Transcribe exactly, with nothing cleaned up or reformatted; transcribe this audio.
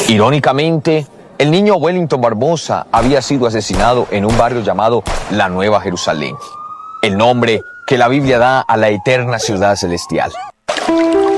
Irónicamente, el niño Wellington Barbosa había sido asesinado en un barrio llamado La Nueva Jerusalén, el nombre que la Biblia da a la eterna ciudad celestial.